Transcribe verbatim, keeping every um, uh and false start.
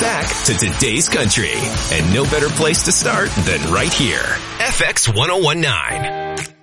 back to today's country. And no better place to start than right here. F X one oh one nine.